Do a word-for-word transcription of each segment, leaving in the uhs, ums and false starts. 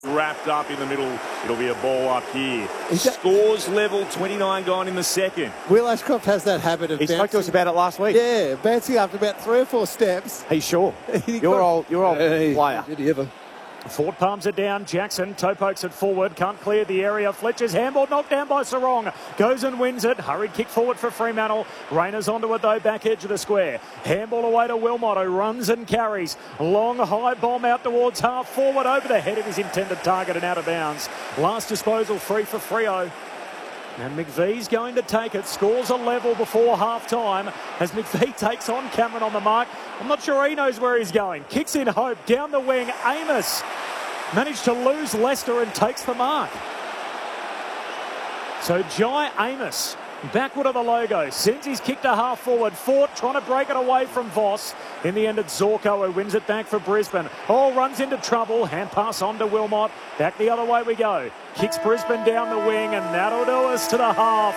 wrapped up in the middle. It'll be a ball up here. Scores level, twenty-nine gone in the second. Will Ashcroft has that habit of He bouncing. spoke to us about it last week. Yeah, bouncing after about three or four steps. He's sure. He Your got- old, your old Hey, player. Did he ever? Ford palms it down. Jackson toe pokes it forward. Can't clear the area. Fletcher's handball knocked down by Sarong. Goes and wins it. Hurried kick forward for Fremantle. Rayner's onto it though. Back edge of the square. Handball away to Wilmot, who runs and carries. Long high bomb out towards half forward over the head of his intended target and out of bounds. Last disposal free for Freo. And McVee's going to take it. Scores a level before half-time as McVee takes on Cameron on the mark. I'm not sure he knows where he's going. Kicks in hope. Down the wing. Amos managed to lose Leicester and takes the mark. So Jai Amos, backward of the logo, sends his kick to half forward. Fort trying to break it away from Voss. In the end, it's Zorko who wins it back for Brisbane. Hall runs into trouble. Hand pass on to Wilmot. Back the other way we go. Kicks Brisbane down the wing, and that'll do us to the half.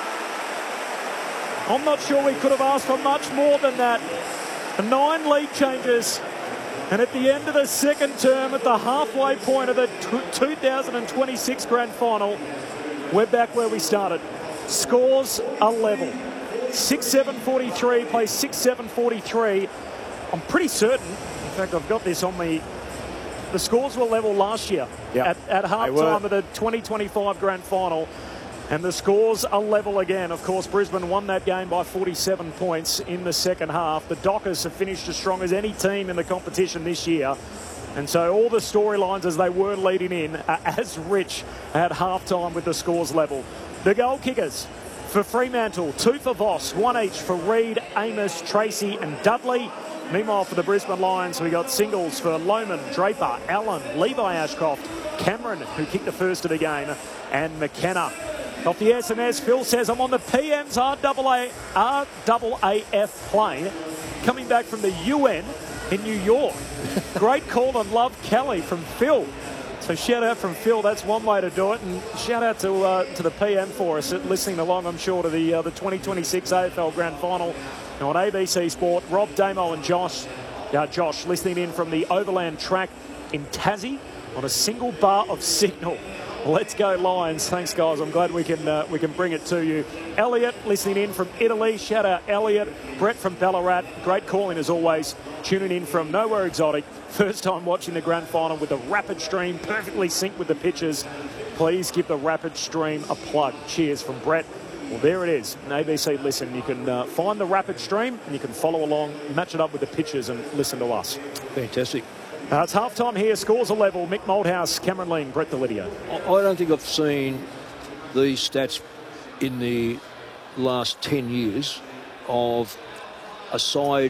I'm not sure we could have asked for much more than that. Nine lead changes. And at the end of the second term, at the halfway point of the two thousand twenty-six Grand Final, we're back where we started. Scores a level. six seven forty-three plays six seven forty-three. I'm pretty certain, in fact, I've got this on me, the scores were level last year yep. at, at half-time of the twenty twenty-five Grand Final. And the scores are level again. Of course, Brisbane won that game by forty-seven points in the second half. The Dockers have finished as strong as any team in the competition this year. And so all the storylines as they were leading in are as rich at half-time with the scores level. The goal kickers for Fremantle, two for Voss, one each for Reid, Amos, Tracy and Dudley. Meanwhile, for the Brisbane Lions, we got singles for Lohman, Draper, Allen, Levi Ashcroft, Cameron, who kicked the first of the game, and McKenna. Off the S M S, Phil says, I'm on the P M's R A A F plane coming back from the U N in New York. Great call and love Kelly from Phil. So shout out from Phil, that's one way to do it. And shout out to uh, to the P M for us, listening along, I'm sure, to the uh, the twenty twenty-six A F L Grand Final on A B C Sport. Rob, Damo and Josh, uh, Josh listening in from the Overland track in Tassie on a single bar of signal. Let's go Lions. Thanks, guys. I'm glad we can uh, we can bring it to you. Elliot listening in from Italy. Shout out Elliot. Brett from Ballarat. Great calling as always. Tuning in from Nowhere Exotic. First time watching the Grand Final with the Rapid Stream. Perfectly synced with the pitches. Please give the Rapid Stream a plug. Cheers from Brett. Well, there it is. An A B C Listen. You can uh, find the Rapid Stream and you can follow along, match it up with the pitches and listen to us. Fantastic. Uh, it's half-time here. Scores a level. Mick Moldhouse, Cameron Lean, Brett Delidio. I don't think I've seen these stats in the last ten years of a side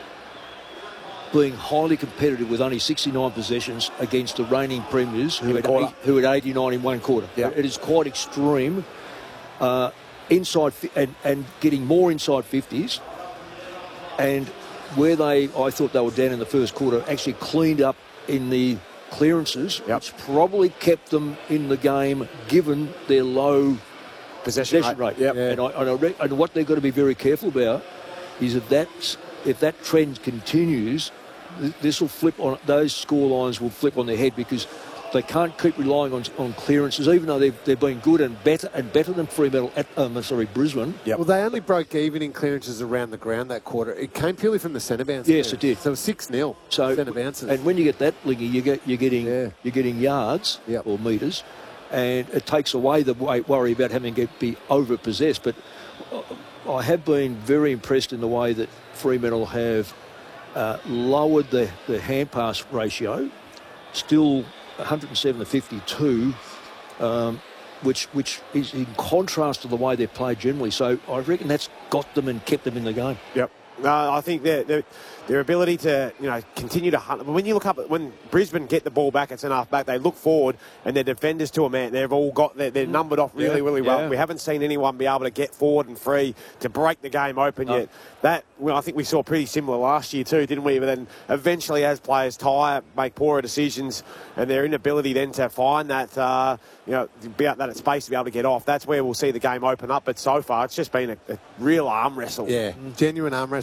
being highly competitive with only sixty-nine possessions against the reigning premiers who had, eight, who had eighty-nine in one quarter. Yeah. It is quite extreme. Uh, inside and, and getting more inside fifties, and where they, I thought they were down in the first quarter, actually cleaned up in the clearances, yep. which probably kept them in the game given their low possession, possession rate. rate. Yep. Yeah. And, I, and, I re- and what they've got to be very careful about is if that, if that trend continues, th- this will flip on, those score lines will flip on their head because they can't keep relying on, on clearances, even though they've, they've been good and better and better than Fremantle at um, sorry Brisbane. Yep. Well, they only broke even in clearances around the ground that quarter. It came purely from the centre bounces. Yes, it did. So it was six nil. So centre bounces. And when you get that, Lingy, you get you're getting yeah. you're getting yards yep. or metres, and it takes away the worry about having to be over possessed. But I have been very impressed in the way that Fremantle have uh, lowered the the hand pass ratio, still one hundred seven to fifty-two, um, which which is in contrast to the way they play generally. So I reckon that's got them and kept them in the game. Yep. No, I think their, their, their ability to, you know, continue to hunt. When you look up, at, when Brisbane get the ball back at centre half back, they look forward and their defenders to a man, they've all got, they're, they're numbered off really, yeah, really well. yeah. We haven't seen anyone be able to get forward and free to break the game open no. yet. That, well, I think we saw pretty similar last year too, didn't we? But then eventually as players tire, make poorer decisions and their inability then to find that, uh, you know, be out that space to be able to get off, that's where we'll see the game open up. But so far, it's just been a, a real arm wrestle. Yeah, genuine arm wrestle.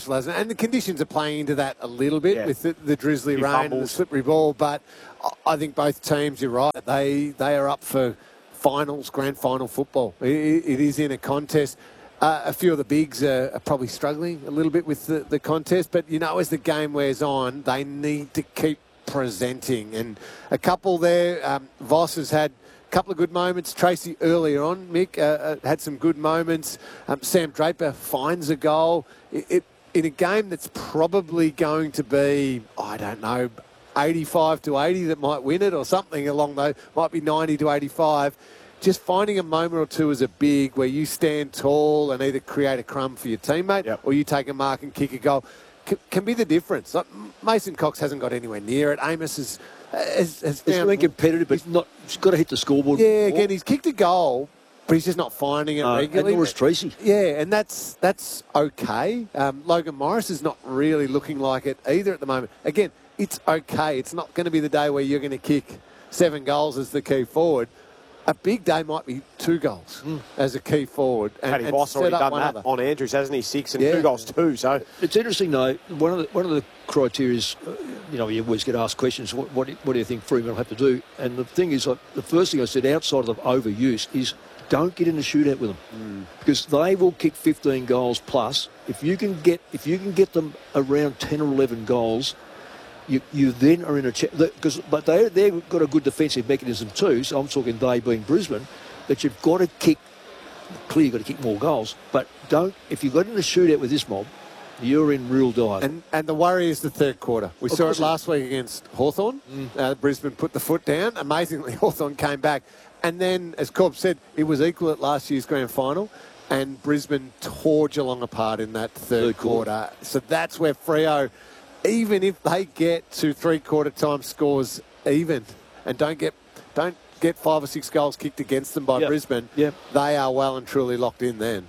Marshall hasn't. And the conditions are playing into that a little bit Yeah. with the, the drizzly Few rain and the fumbles. slippery ball. But I- I think both teams, you're right, they, they are up for finals, grand final football. It, it is in a contest. Uh, a few of the bigs are, are probably struggling a little bit with the, the contest. But, you know, as the game wears on, they need to keep presenting. And a couple there, um, Voss has had a couple of good moments. Tracy earlier on, Mick, uh, uh, had some good moments. Um, Sam Draper finds a goal. It, it in a game that's probably going to be, I don't know, eighty-five to eighty that might win it or something along those, might be ninety to eighty-five. Just finding a moment or two as a big where you stand tall and either create a crumb for your teammate Yep. or you take a mark and kick a goal can, can be the difference. Like Mason Cox hasn't got anywhere near it. Amos has, has, has He's found... been competitive, but not, he's got to hit the scoreboard. Yeah, again, he's kicked a goal, but he's just not finding it Uh, regularly. and nor is Tracy. Yeah, and that's that's okay. Um, Logan Morris is not really looking like it either at the moment. Again, it's okay. It's not going to be the day where you're going to kick seven goals as the key forward. A big day might be two goals Mm. as a key forward. And, Paddy and Voss set already up done one that other. on Andrews, hasn't he? Six and Yeah. two goals too. So It's interesting, though. One of the one of the criteria is, uh, you know, you always get asked questions. What, what, do- what do you think Fremantle have to do? And the thing is, like, the first thing I said outside of overuse is don't get in a shootout with them Mm. because they will kick fifteen goals plus. If you can get if you can get them around ten or eleven goals, you you then are in a because but they they've got a good defensive mechanism too. So I'm talking they being Brisbane, that you've got to kick. Clearly, you've got to kick more goals, but don't. If you got in a shootout with this mob, you're in real dire. And and the worry is the third quarter. We Of saw course it it- last week against Hawthorn. Uh, Brisbane put the foot down. Amazingly, Hawthorn came back. And then, as Corb said, it was equal at last year's grand final. And Brisbane tore Geelong apart in that third, Third quarter. quarter. So that's where Freo, even if they get to three-quarter time scores even and don't get don't get five or six goals kicked against them by Yep. Brisbane, Yep. they are well and truly locked in then.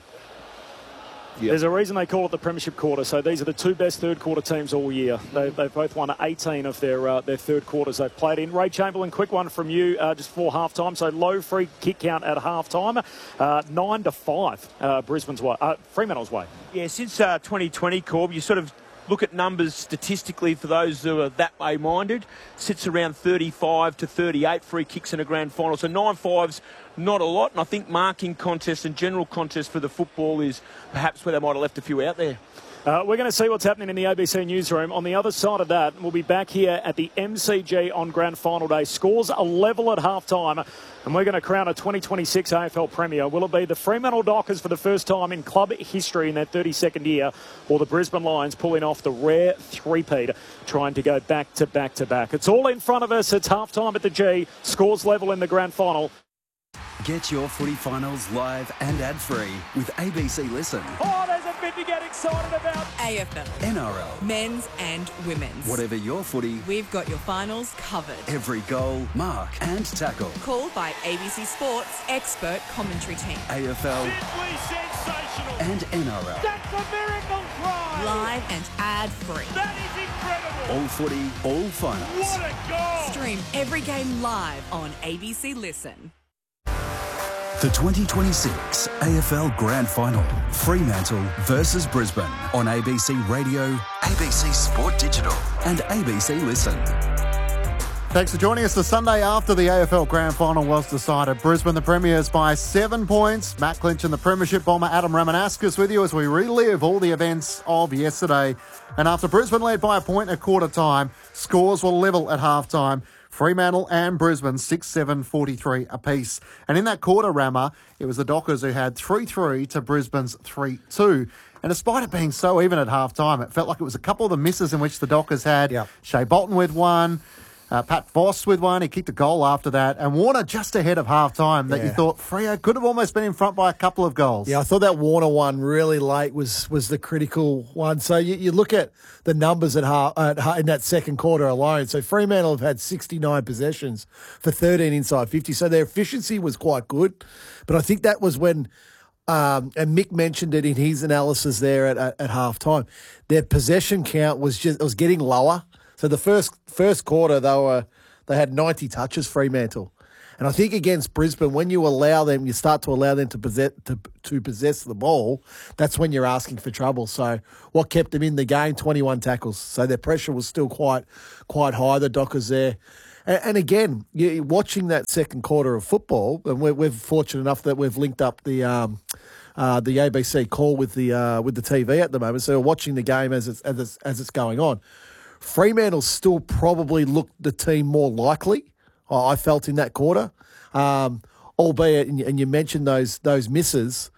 Yeah. There's a reason they call it the Premiership quarter. So these are the two best third quarter teams all year. They, they've both won eighteen of their uh, their third quarters they've played in. Ray Chamberlain, quick one from you uh, just before half time. So low free kick count at half time. Uh, nine to five, uh, Brisbane's way, uh, Fremantle's way. Yeah, since uh, twenty twenty, Corb, you sort of look at numbers statistically for those who are that way minded. Sits around thirty-five to thirty-eight free kicks in a grand final. So nine fives, not a lot. And I think marking contests and general contests for the football is perhaps where they might have left a few out there. Uh, we're going to see what's happening in the A B C newsroom. On the other side of that, we'll be back here at the M C G on Grand Final Day. Scores are level at half-time, and we're going to crown a twenty twenty-six A F L Premier. Will it be the Fremantle Dockers for the first time in club history in their thirty-second year, or the Brisbane Lions pulling off the rare three-peat, trying to go back to back to back? It's all in front of us. It's half-time at the G. Scores level in the Grand Final. Get your footy finals live and ad-free with A B C Listen. Oh, there's a bit to get excited about. A F L, N R L. men's and women's. Whatever your footy, We've got your finals covered. every goal, mark and tackle. Called by A B C Sports expert commentary team. A F L Simply sensational. and N R L. That's a miracle try. Live and ad-free. That is incredible. All footy, all finals. What a goal. Stream every game live on A B C Listen. The twenty twenty-six A F L Grand Final, Fremantle versus Brisbane on A B C Radio, A B C Sport Digital and A B C Listen. Thanks for joining us. The Sunday after the A F L Grand Final was decided. Brisbane, the Premiers, by seven points. Matt Clinch and the Premiership bomber Adam Ramanaskas with you as we relive all the events of yesterday. And after Brisbane led by a point at quarter time, scores were level at half time. Fremantle and Brisbane six seven forty-three apiece. And in that quarter, Rammer, it was the Dockers who had three three to Brisbane's three two. And despite it being so even at half time, it felt like it was a couple of the misses in which the Dockers had. Yep. Shea Bolton with one. Uh, Pat Voss with one. He kicked a goal after that. And Warner just ahead of half-time that you Yeah. thought Freo could have almost been in front by a couple of goals. Yeah, I thought that Warner one really late was was the critical one. So you, you look at the numbers at half, at, ha- in that second quarter alone. So Fremantle have had sixty-nine possessions for thirteen inside fifty. So their efficiency was quite good. But I think that was when, um, and Mick mentioned it in his analysis there at, at, at half time, their possession count was just it was getting lower. So the first first quarter they were they had ninety touches, Fremantle. And I think against Brisbane, when you allow them, you start to allow them to possess to, to possess the ball, that's when you're asking for trouble. So what kept them in the game? twenty-one tackles. So their pressure was still quite quite high, the Dockers there. And, and again, you're watching that second quarter of football, and we're, we're fortunate enough that we've linked up the um, uh, the A B C call with the uh, with the T V at the moment. So we're watching the game as it's, as it's, as it's going on. Fremantle still probably looked the team more likely, I felt, in that quarter, um, albeit, and you mentioned those those misses.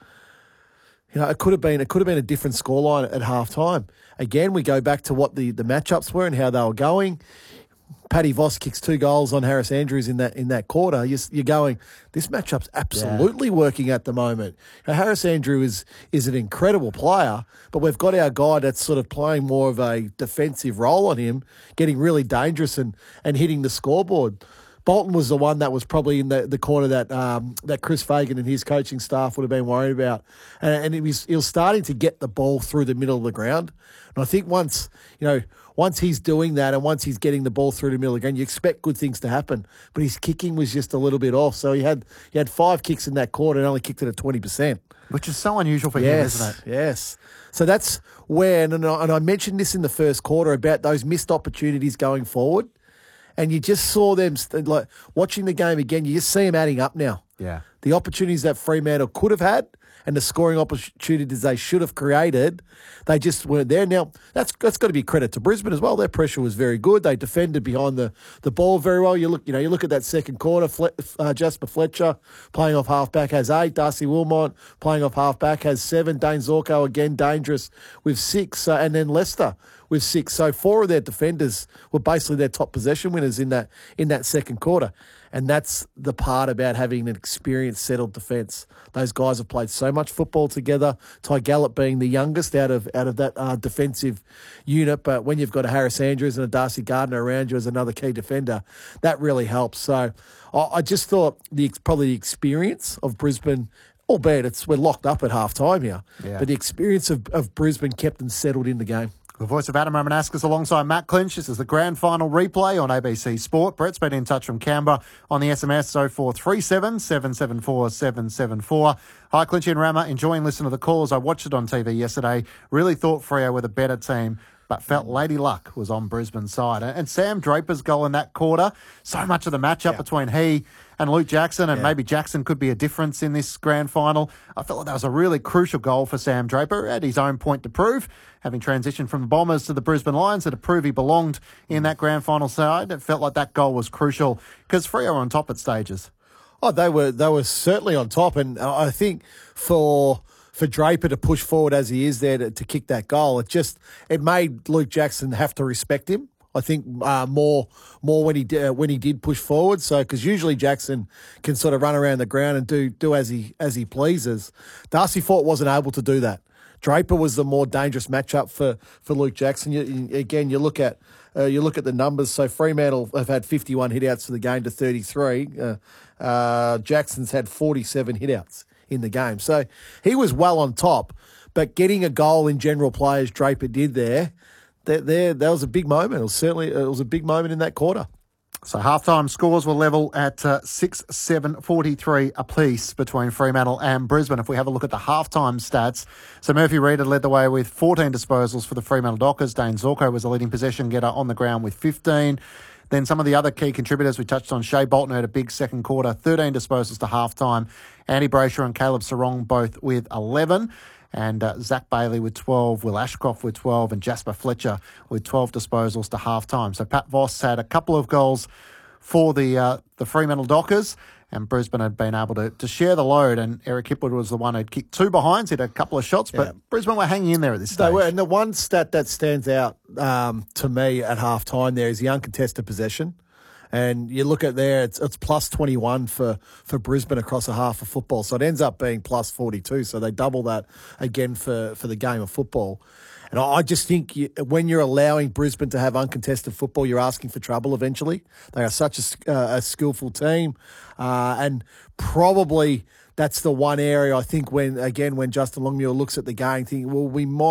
You know, it could have been it could have been a different scoreline at half time. Again, we go back to what the, the matchups were and how they were going. Paddy Voss kicks two goals on Harris Andrews in that in that quarter. You're, you're going, this matchup's absolutely yeah. working at the moment. Now, Harris Andrews is is an incredible player, but we've got our guy that's sort of playing more of a defensive role on him, getting really dangerous and, and hitting the scoreboard. Bolton was the one that was probably in the, the corner that um, that Chris Fagan and his coaching staff would have been worried about. And, and it was, he was starting to get the ball through the middle of the ground. And I think once, you know, once he's doing that and once he's getting the ball through the middle of the ground, you expect good things to happen. But his kicking was just a little bit off. So he had he had five kicks in that quarter and only kicked it at twenty percent. Which is so unusual for yes, him, isn't it? Yes. So that's where, and I, and I mentioned this in the first quarter about those missed opportunities going forward. And you just saw them, like watching the game again, you just see them adding up now. Yeah. The opportunities that Fremantle could have had and the scoring opportunities they should have created, they just weren't there. Now, that's that's got to be credit to Brisbane as well. Their pressure was very good. They defended behind the, the ball very well. You look, you know, you look at that second quarter, Fle- uh, Jasper Fletcher playing off halfback has eight. Darcy Wilmot playing off halfback has seven. Dane Zorko again dangerous with six. Uh, and then Leicester with six. So four of their defenders were basically their top possession winners in that in that second quarter. And that's the part about having an experienced, settled defence. Those guys have played so much football together. Ty Gallup being the youngest out of out of that uh, defensive unit. But when you've got a Harris Andrews and a Darcy Gardner around you as another key defender, that really helps. So I, I just thought the probably the experience of Brisbane, albeit it's we're locked up at half time here, yeah. but the experience of, of Brisbane kept them settled in the game. The voice of Adam Romanascus alongside Matt Clinch. This is the grand final replay on A B C Sport. Brett's been in touch from Canberra on the S M S oh four three seven, seven seven four, seven seven four. Hi, Clinchy and Rama. Enjoying listening to the calls. I watched it on T V yesterday. Really thought Freo were the better team, but felt Lady Luck was on Brisbane's side. And Sam Draper's goal in that quarter, so much of the matchup yeah. between he and Luke Jackson, and yeah. maybe Jackson could be a difference in this grand final. I felt like that was a really crucial goal for Sam Draper at his own point to prove, having transitioned from the Bombers to the Brisbane Lions, to prove he belonged in that grand final side. It felt like that goal was crucial because Freo were on top at stages. Oh, they were they were certainly on top, and I think for for Draper to push forward as he is there to, to kick that goal, it just it made Luke Jackson have to respect him. I think uh, more more when he did, uh, when he did push forward. So because usually Jackson can sort of run around the ground and do do as he as he pleases. Darcy Fort wasn't able to do that. Draper was the more dangerous matchup for, for Luke Jackson. You, you, again, you look at uh, you look at the numbers. So Fremantle have had fifty-one hitouts for the game to thirty-three. Uh, uh, Jackson's had forty-seven hitouts in the game. So he was well on top. But getting a goal in general play as Draper did there. There, there, that was a big moment. It was certainly it was a big moment in that quarter. So halftime scores were level at uh, six seven forty-three apiece between Fremantle and Brisbane. If we have a look at the halftime stats, so Murphy Reid led the way with fourteen disposals for the Fremantle Dockers. Dane Zorko was the leading possession getter on the ground with fifteen. Then some of the other key contributors we touched on, Shea Bolton had a big second quarter, thirteen disposals to halftime. Andy Brayshaw and Caleb Sarong both with eleven. And uh, Zach Bailey with twelve, Will Ashcroft with twelve, and Jasper Fletcher with twelve disposals to half-time. So Pat Voss had a couple of goals for the uh, the Fremantle Dockers, and Brisbane had been able to, to share the load, and Eric Hipwood was the one who'd kicked two behinds, hit a couple of shots, but yeah. Brisbane were hanging in there at this stage. They were, and the one stat that stands out um, to me at half-time there is the uncontested possession. And you look at there, it's it's plus twenty-one for, for Brisbane across a half of football. So it ends up being plus forty-two. So they double that again for, for the game of football. And I just think you, when you're allowing Brisbane to have uncontested football, you're asking for trouble eventually. They are such a, uh, a skillful team. Uh, and probably that's the one area I think when, again, when Justin Longmuir looks at the game, thinking, well, we might have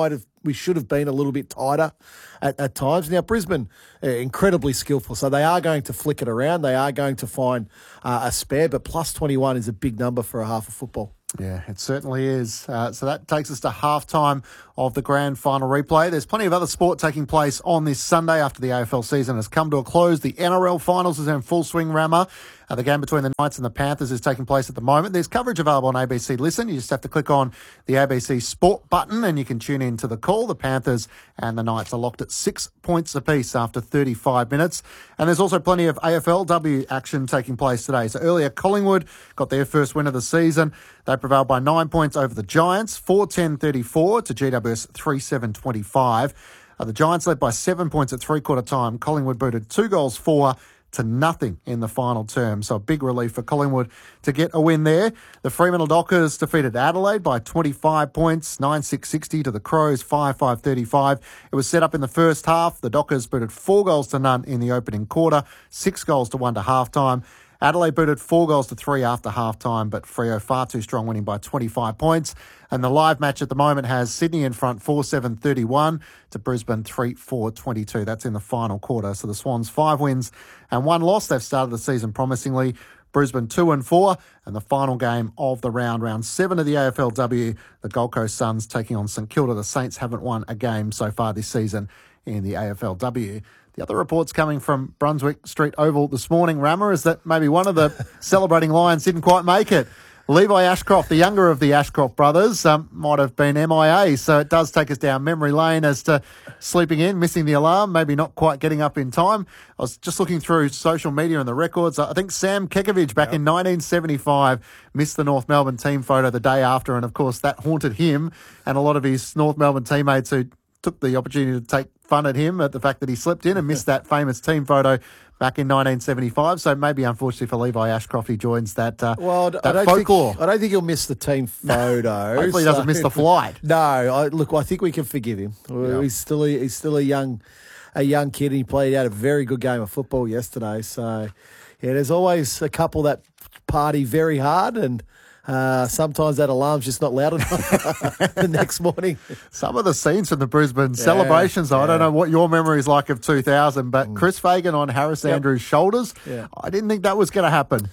we should have been a little bit tighter at, at times. Now, Brisbane, uh, incredibly skillful, so they are going to flick it around. They are going to find uh, a spare, but plus twenty-one is a big number for a half of football. Yeah, it certainly is. Uh, so that takes us to halftime of the grand final replay. There's plenty of other sport taking place on this Sunday after the A F L season has come to a close. The N R L finals is in full swing, Rammer. Uh, the game between the Knights and the Panthers is taking place at the moment. There's coverage available on A B C Listen. You just have to click on the A B C Sport button and you can tune in to the call. The Panthers and the Knights are locked at six points apiece after thirty-five minutes. And there's also plenty of A F L W action taking place today. So earlier, Collingwood got their first win of the season. They prevailed by nine points over the Giants, four ten thirty-four to G W S three seven twenty-five. Uh, the Giants led by seven points at three-quarter time. Collingwood booted two goals for to nothing in the final term. So a big relief for Collingwood to get a win there. The Fremantle Dockers defeated Adelaide by twenty-five points, nine six sixty to the Crows, five five thirty-five. It was set up in the first half. The Dockers booted four goals to none in the opening quarter, six goals to one to halftime. Adelaide booted four goals to three after half-time, but Freo far too strong, winning by twenty-five points. And the live match at the moment has Sydney in front four seven thirty-one to Brisbane three four twenty-two. That's in the final quarter. So the Swans five wins and one loss. They've started the season promisingly. Brisbane two and four, and the final game of the round, round seven of the A F L W, the Gold Coast Suns taking on St Kilda. The Saints haven't won a game so far this season in the A F L W. The other reports coming from Brunswick Street Oval this morning, Rammer, is that maybe one of the celebrating Lions didn't quite make it. Levi Ashcroft, the younger of the Ashcroft brothers, um, might have been M I A, so it does take us down memory lane as to sleeping in, missing the alarm, maybe not quite getting up in time. I was just looking through social media and the records. I think Sam Kekovich back yep. in nineteen seventy-five missed the North Melbourne team photo the day after, and of course that haunted him and a lot of his North Melbourne teammates who took the opportunity to take fun at him at the fact that he slipped in and missed that famous team photo back in nineteen seventy-five. So maybe, unfortunately for Levi Ashcroft, he joins that, uh, well, that I don't folklore. Think, I don't think he'll miss the team photo. Hopefully he doesn't miss the flight. No, I, look, I think we can forgive him. Yep. He's still a, he's still a young a young kid, and he played out a very good game of football yesterday. So, yeah, there's always a couple that party very hard, and Uh, sometimes that alarm's just not loud enough the next morning. Some of the scenes from the Brisbane yeah, celebrations, yeah. I don't know what your memory is like of two thousand, but mm. Chris Fagan on Harris yep. Andrews' shoulders, yeah. I didn't think that was going to happen.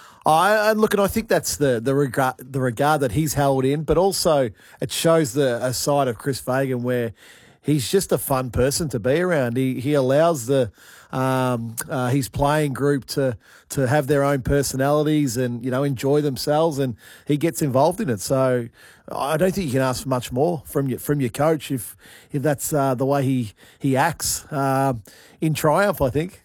I and look, and I think that's the the regard the regard that he's held in, but also it shows the a side of Chris Fagan where he's just a fun person to be around. He he allows the um, uh, his playing group to to have their own personalities and, you know, enjoy themselves, and he gets involved in it. So I don't think you can ask for much more from your from your coach if if that's uh, the way he he acts um, in triumph, I think.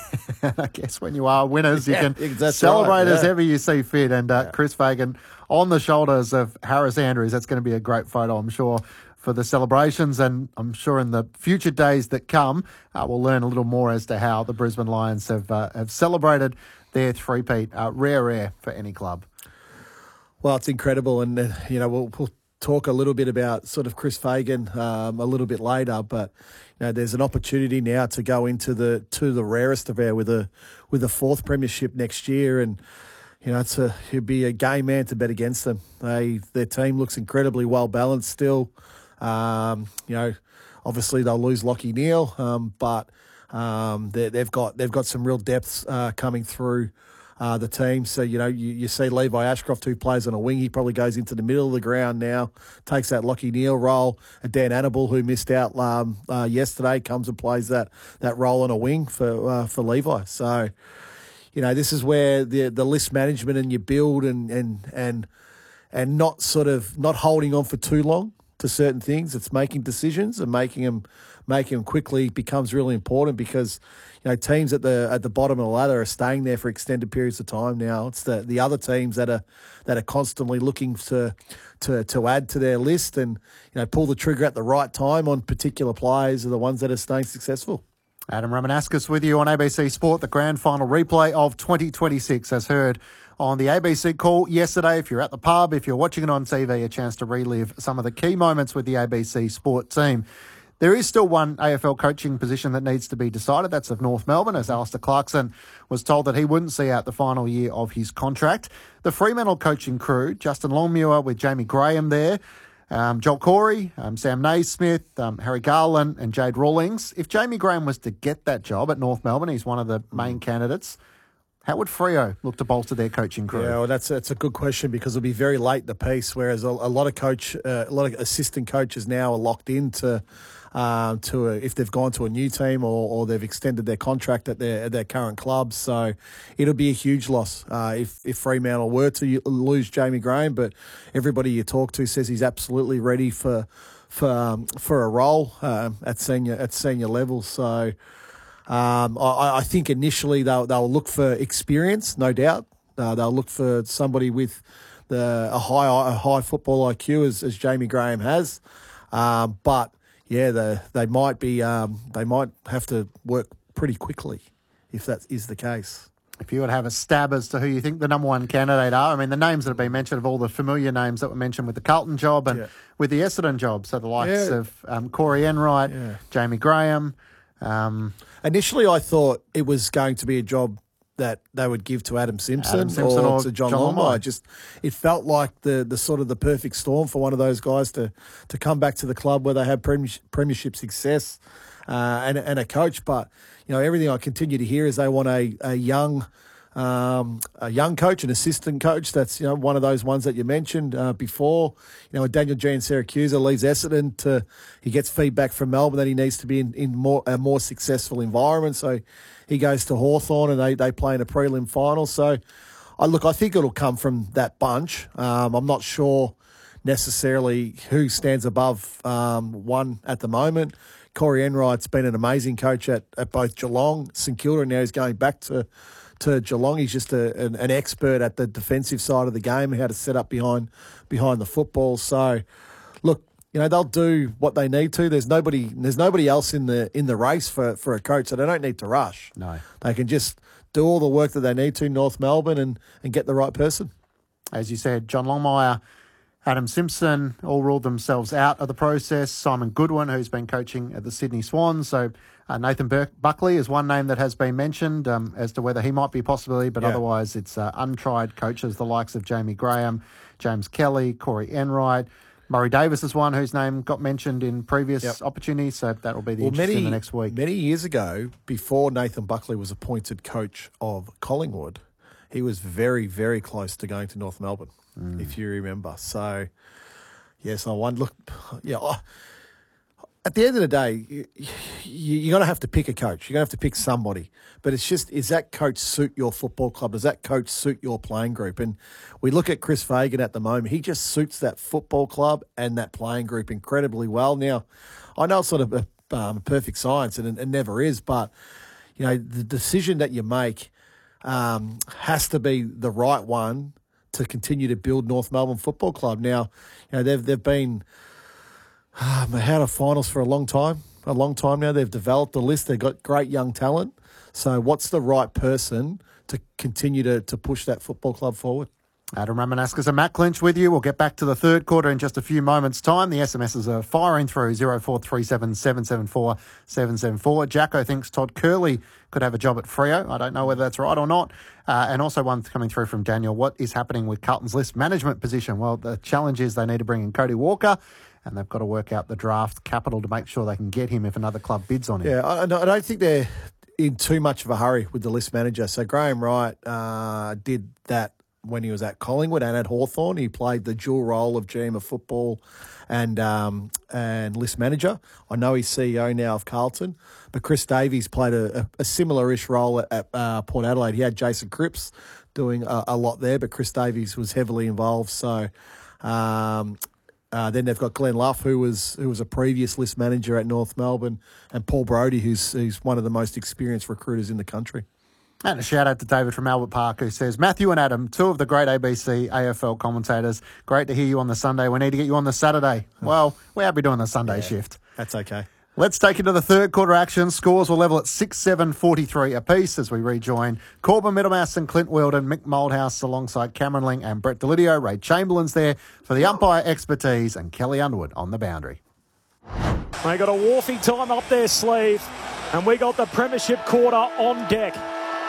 I guess when you are winners, you yeah, can celebrate right, yeah. as ever you see fit. And uh, yeah. Chris Fagan on the shoulders of Harris Andrews, that's going to be a great photo, I'm sure, for the celebrations. And I'm sure in the future days that come, uh, we'll learn a little more as to how the Brisbane Lions have uh, have celebrated their three-peat. Uh, rare, rare for any club. Well, it's incredible. And, uh, you know, we'll, we'll talk a little bit about sort of Chris Fagan um, a little bit later, but you know, there's an opportunity now to go into the to the rarest affair with a with a fourth premiership next year, and you know, it's a it'd be a game man to bet against them. They their team looks incredibly well balanced still. Um, you know, obviously they'll lose Lachie Neale, um, but um, they've got they've got some real depths uh, coming through. Uh, the team. So, you know, you, you see Levi Ashcroft, who plays on a wing. He probably goes into the middle of the ground now, takes that Lachie Neale role. And Dan Annable, who missed out um, uh, yesterday, comes and plays that that role on a wing for uh, for Levi. So, you know, this is where the the list management and you build and and and and not sort of not holding on for too long to certain things. It's making decisions and making them making them quickly becomes really important, because you know, teams at the at the bottom of the ladder are staying there for extended periods of time now. It's the, the other teams that are that are constantly looking to to to add to their list and, you know, pull the trigger at the right time on particular players are the ones that are staying successful. Adam Ramanauskas with you on A B C Sport. The grand final replay of twenty twenty-six as heard on the A B C call yesterday. If you're at the pub, if you're watching it on T V, a chance to relive some of the key moments with the A B C Sport team. There is still one A F L coaching position that needs to be decided. That's of North Melbourne, as Alistair Clarkson was told that he wouldn't see out the final year of his contract. The Fremantle coaching crew, Justin Longmuir with Jamie Graham there, um, Joel Corey, um, Sam Naismith, um, Harry Garland and Jade Rawlings. If Jamie Graham was to get that job at North Melbourne, he's one of the main candidates, how would Freo look to bolster their coaching crew? Yeah, well, that's that's a good question because it'll be very late in the piece. Whereas a, a lot of coach, uh, a lot of assistant coaches now are locked into um, to a, if they've gone to a new team or, or they've extended their contract at their at their current clubs. So it'll be a huge loss uh, if if Fremantle were to lose Jamie Graham. But everybody you talk to says he's absolutely ready for for um, for a role uh, at senior at senior level. So. Um, I, I think initially they'll they'll look for experience, no doubt. Uh, they'll look for somebody with the a high a high football I Q as, as Jamie Graham has. Um, but yeah, the, they might be um, they might have to work pretty quickly if that is the case. If you would have a stab as to who you think the number one candidate are, I mean, the names that have been mentioned of all the familiar names that were mentioned with the Carlton job and yeah. with the Essendon job, so the likes yeah. of um, Corey Enright, yeah. Jamie Graham. Um, Initially, I thought it was going to be a job that they would give to Adam Simpson, Adam Simpson or, or to John, John Longmire. Longmire. Just it felt like the the sort of the perfect storm for one of those guys to to come back to the club where they had premiership, premiership success uh, and and a coach. But you know, everything I continue to hear is they want a a young. Um, a young coach, an assistant coach. That's you know one of those ones that you mentioned uh, before. You know, when Daniel Jean Syracuse leaves Essendon, to he gets feedback from Melbourne that he needs to be in, in more a more successful environment. So he goes to Hawthorn and they they play in a prelim final. So I look, I think it'll come from that bunch. Um, I'm not sure necessarily who stands above um, one at the moment. Corey Enright's been an amazing coach at, at both Geelong, St Kilda, and now he's going back to. to Geelong. He's just a, an, an expert at the defensive side of the game, how to set up behind behind the football. So, look, you know, they'll do what they need to. There's nobody there's nobody else in the in the race for, for a coach, so they don't need to rush. No. They can just do all the work that they need to in North Melbourne and, and get the right person. As you said, John Longmire, Adam Simpson all ruled themselves out of the process. Simon Goodwin, who's been coaching at the Sydney Swans. So uh, Nathan Bur- Buckley is one name that has been mentioned um, as to whether he might be a possibility, but yeah. otherwise it's uh, untried coaches, the likes of Jamie Graham, James Kelly, Corey Enright. Murray Davis is one whose name got mentioned in previous Yep. opportunities, so that will be the Well, interest many, in the next week. Many years ago, before Nathan Buckley was appointed coach of Collingwood, he was very, very close to going to North Melbourne, mm. if you remember. So, yes, I wonder. Look, yeah. I, at the end of the day, you, you, you're going to have to pick a coach. You're going to have to pick somebody. But it's just, is that coach suit your football club? Does that coach suit your playing group? And we look at Chris Fagan at the moment. He just suits that football club and that playing group incredibly well. Now, I know it's sort of a, um, a perfect science, and it, it never is. But, you know, the decision that you make um, has to be the right one to continue to build North Melbourne Football Club. Now, you know, they've they've been um, out of finals for a long time, a long time now. They've developed a list. They've got great young talent. So what's the right person to continue to, to push that football club forward? Adam Ramanauskas and Matt Clinch with you. We'll get back to the third quarter in just a few moments' time. The S M Ss are firing through zero four three seven, seven seven four, seven seven four. Jacko thinks Todd Curley could have a job at Freo. I don't know whether that's right or not. Uh, and also one coming through from Daniel. What is happening with Carlton's list management position? Well, the challenge is they need to bring in Cody Walker, and they've got to work out the draft capital to make sure they can get him if another club bids on him. Yeah, I, I don't think they're in too much of a hurry with the list manager. So Graham Wright uh, did that when he was at Collingwood and at Hawthorn. He played the dual role of G M of football and um, and list manager. I know he's C E O now of Carlton, but Chris Davies played a, a, a similar-ish role at, at uh, Port Adelaide. He had Jason Cripps doing a, a lot there, but Chris Davies was heavily involved. So um, uh, then they've got Glenn Luff, who was who was a previous list manager at North Melbourne, and Paul Brodie, who's who's one of the most experienced recruiters in the country. And a shout out to David from Albert Park, who says, Matthew and Adam, two of the great A B C A F L commentators. Great to hear you on the Sunday. We need to get you on the Saturday. Well, we're happy doing the Sunday yeah, shift. That's okay. Let's take it to the third quarter action. Scores will level at six seven forty-three apiece as we rejoin Corbin Middlemass and Clint Weldon, Mick Moldhouse alongside Cameron Ling and Brett Delidio. Ray Chamberlain's there for the umpire expertise, and Kelly Underwood on the boundary. They got a Wharfie time up their sleeve, and we got the premiership quarter on deck.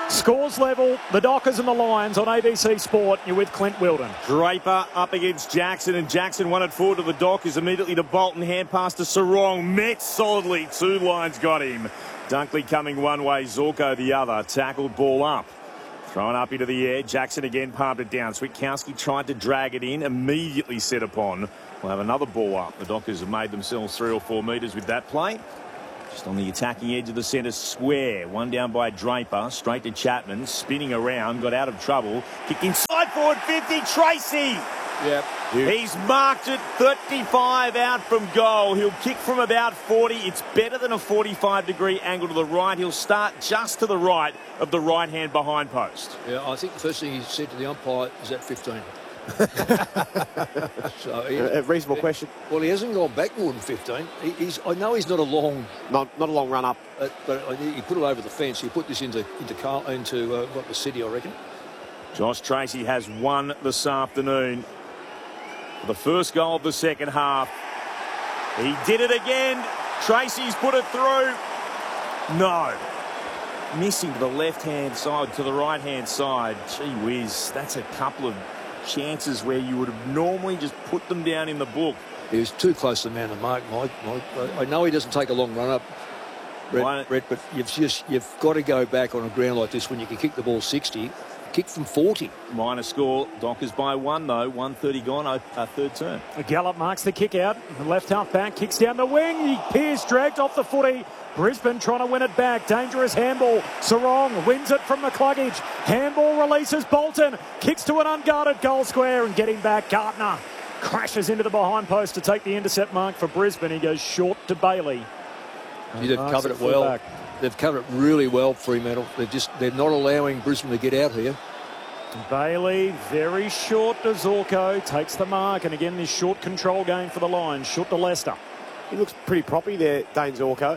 Scores level, the Dockers and the Lions on A B C Sport. You're with Clint Wilden. Draper up against Jackson, and Jackson won it forward to the Dockers, immediately to Bolton, hand pass to Sarong, met solidly, two lines got him. Dunkley coming one way, Zorko the other, tackled ball up. Thrown up into the air, Jackson again palmed it down. Switkowski tried to drag it in, immediately set upon. We'll have another ball up. The Dockers have made themselves three or four metres with that play. Just on the attacking edge of the centre square. One down by Draper. Straight to Chapman. Spinning around. Got out of trouble. Kicked inside forward fifty. Tracy. Yep. He's marked it thirty-five out from goal. He'll kick from about forty. It's better than a forty-five degree angle to the right. He'll start just to the right of the right hand behind post. Yeah, I think the first thing he said to the umpire is at fifteen. So he, a reasonable he, question. Well, he hasn't gone back more than fifteen. He, he's, I know he's not a long, not not a long run up, but, but he put it over the fence. He put this into into Carl, into uh, what the city, I reckon. Josh Tracy has won this afternoon. The first goal of the second half. He did it again. Tracy's put it through. No. Missing to the left-hand side, to the right-hand side. Gee whiz, that's a couple of chances where you would have normally just put them down in the book. He was too close to the man to mark, Mike. Mike. I know he doesn't take a long run up, Brett, Brett, but you've just you've got to go back on a ground like this when you can kick the ball sixty. Kick from forty. Minor score. Dockers by one, though. one thirty gone, uh, third turn. Gallup marks the kick out. The left half back kicks down the wing. He Pearce dragged off the footy. Brisbane trying to win it back. Dangerous handball. Sarong wins it from McCluggage. Handball releases Bolton. Kicks to an unguarded goal square and getting back. Gardner crashes into the behind post to take the intercept mark for Brisbane. He goes short to Bailey. Gee, they've covered it well. Back. They've covered it really well, Fremantle. They're just they're not allowing Brisbane to get out here. Bailey, very short to Zorko, takes the mark, and again this short control game for the Lions, short to Leicester. He looks pretty proppy there, Dane Zorko.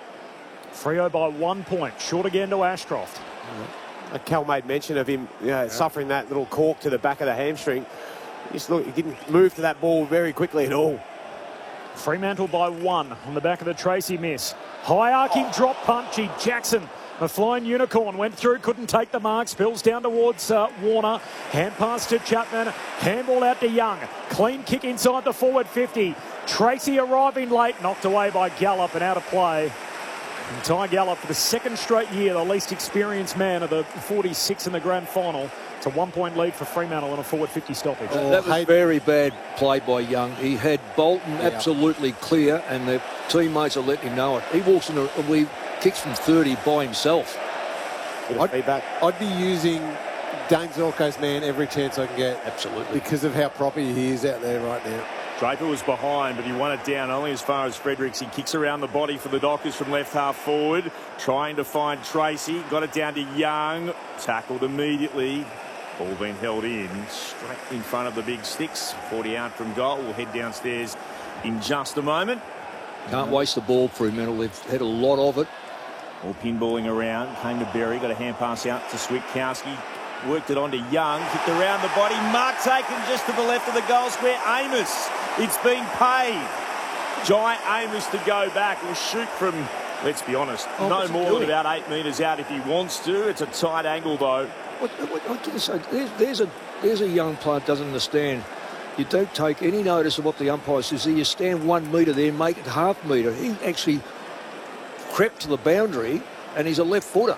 Freo by one point, short again to Ashcroft. Yeah. Cal made mention of him you know, yeah. suffering that little cork to the back of the hamstring. Just look, he didn't move to that ball very quickly at all. Fremantle by one on the back of the Tracy miss. High arcing oh. drop punchy. Jackson, a flying unicorn, went through, couldn't take the mark, spills down towards uh, Warner. Hand pass to Chapman, handball out to Young. Clean kick inside the forward fifty. Tracy arriving late, knocked away by Gallup and out of play. And Ty Gallup for the second straight year, the least experienced man of the forty-six in the grand final. It's a one-point lead for Fremantle on a forward fifty stoppage. Oh, that was very bad play by Young. He had Bolton yeah. absolutely clear, and the teammates are letting him know it. He walks in and we kicks from thirty by himself. I'd, I'd be using Dane Zorko's man every chance I can get. Absolutely. Because of how proppy he is out there right now. Draper was behind, but he won it down only as far as Fredericks. He kicks around the body for the Dockers from left half forward, trying to find Tracy. Got it down to Young. Tackled immediately. Ball being held in, straight in front of the big sticks. forty out from goal. We'll head downstairs in just a moment. Can't waste the ball, Fremantle. They've had a lot of it. All pinballing around. Came to Berry. Got a hand pass out to Switkowski. Worked it on to Young. Kicked around the body. Mark taken just to the left of the goal square. Amos. It's been paid. Jai Amos to go back. Will shoot from, let's be honest, oh, no more than about eight metres out if he wants to. It's a tight angle, though. What, what, what can I say? There's, there's, a, there's a young player doesn't understand. You don't take any notice of what the umpire says. You stand one metre there, make it half metre. He actually crept to the boundary, and he's a left footer.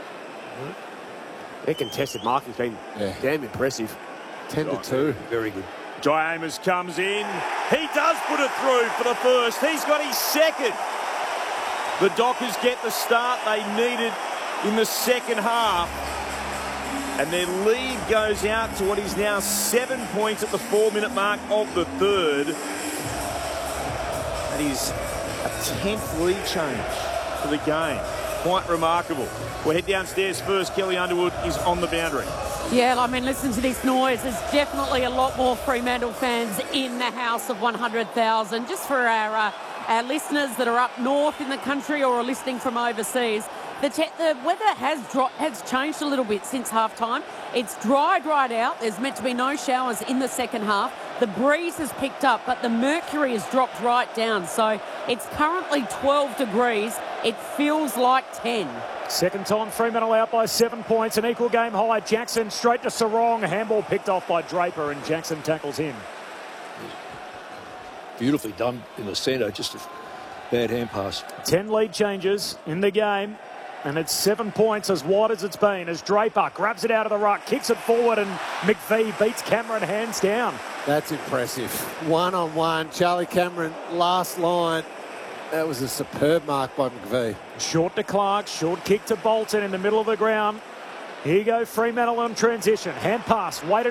Their contested marking's been yeah. damn impressive. ten to two. Very good. Jai Amos comes in. He does put it through for the first. He's got his second. The Dockers get the start they needed in the second half. And their lead goes out to what is now seven points at the four-minute mark of the third. That is a tenth lead change for the game. Quite remarkable. We'll head downstairs first. Kelly Underwood is on the boundary. Yeah, I mean, listen to this noise. There's definitely a lot more Fremantle fans in the house of one hundred thousand. Just for our, uh, our listeners that are up north in the country or are listening from overseas, The, the weather has dropped, has changed a little bit since half-time. It's dried right out. There's meant to be no showers in the second half. The breeze has picked up, but the mercury has dropped right down. So it's currently twelve degrees. It feels like ten. Second time Fremantle out by seven points, an equal game high. Jackson straight to Sarong. Handball picked off by Draper, and Jackson tackles him. Beautifully done in the centre, just a bad hand pass. Ten lead changes in the game, and it's seven points as wide as it's been, as Draper grabs it out of the ruck, kicks it forward, and McVie beats Cameron hands down. That's impressive. One on one. Charlie Cameron, last line. That was a superb mark by McVie. Short to Clark, short kick to Bolton in the middle of the ground. Here you go, Fremantle on transition. Hand pass, weighted